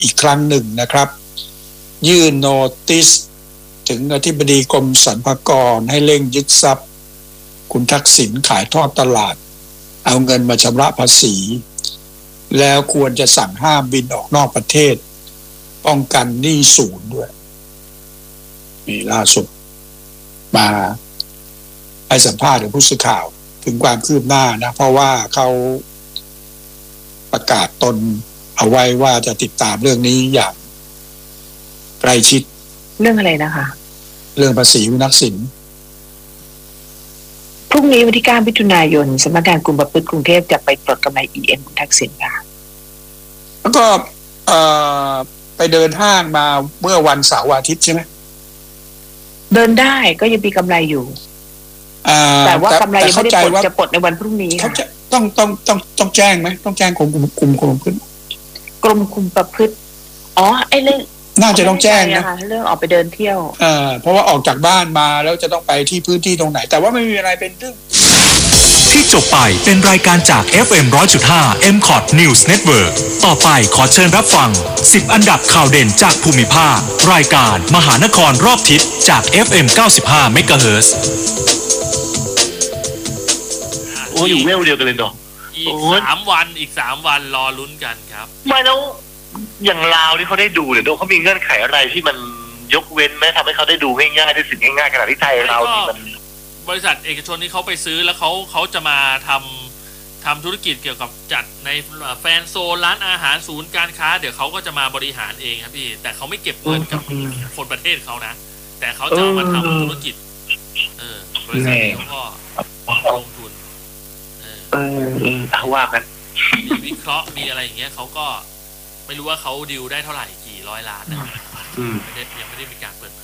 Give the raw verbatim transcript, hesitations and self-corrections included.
อีกครั้งหนึ่งนะครับยื่นโนติสถึงอธิบดีกรมสรรพากรให้เร่งยึดทรัพย์คุณทักษิณขายทอดตลาดเอาเงินมาชำระภาษีแล้วควรจะสั่งห้ามบินออกนอกประเทศป้องกันหนี้ศูนย์ด้วยนี่ล่าสุดมาให้สัมภาษณ์กับผู้สื่อข่าวถึงความคืบหน้านะเพราะว่าเขาประกาศตนเอาไว้ว่าจะติดตามเรื่องนี้อย่างใกล้ชิดเรื่องอะไรนะคะเรื่องภาษีคุณทักษิณพรุ่งนี้วันที่เก้ามิถุนายนสำนักงานกรมประพฤติกรุงเทพจะไปปลดกำไร อี เอ็ม คุณทักษิณค่ะแล้วก็เอ่อไปเดินห้างมาเมื่อวันเสาร์อาทิตย์ใช่ไหมเดินได้ก็ยังมีกำไรอยู่แต่ว่ากำไรยังไม่ได้ปลดจะปลดในวันพรุ่งนี้เขาจะต้องต้องต้องต้องแจ้งไหมต้องแจ้งกรมคุมกรมคุมกรมคุมประพฤติอ๋อไอ้เรื่องน่าจะต้องแจ้งนะเรื่องออกไปเดินเที่ยวเอ่อเพราะว่าออกจากบ้านมาแล้วจะต้องไปที่พื้นที่ตรงไหนแต่ว่าไม่มีอะไรเป็นเรื่องที่จบไปเป็นรายการจาก เอฟ เอ็ม หนึ่งร้อยจุดห้า เอ็ม คอท News Network ต่อไปขอเชิญรับฟังสิบอันดับข่าวเด่นจากภูมิภาครายการมหานครรอบทิศจาก เอฟ เอ็ม เก้าสิบห้า เมกะเฮิรตซ์โอ้อยู่เวลเดียวกันเลยเนาะอีกสามวันอีกสามวันรอลุ้นกันครับไม่แล้วอย่างลาวที่เขาได้ดูเนี่ยเขามีเงื่อนไขอะไรที่มันยกเว้นไหมทำให้เขาได้ดูง่ายๆได้สิ่งง่ายๆขณะที่ไทยเราที่มันบริษัทเอกชนที่เขาไปซื้อแล้วเขาเขาจะมาทำทำธุรกิจเกี่ยวกับจัดในแฟนโซนร้านอาหารศูนย์การค้าเดี๋ยวเขาก็จะมาบริหารเองครับพี่แต่เขาไม่เก็บเงินกับคนประเทศเขานะแต่เขาจะมาทำธุรกิจเออบริษัทนี้เขาก็ลงทุนเออเออว่ากันมีวิเคราะห์มีอะไรอย่างเงี้ยเขาก็ไม่รู้ว่าเขาดิวได้เท่าไหร่กี่ร้อยล้านนะไม่ได้ยังไม่ได้มีการเปิด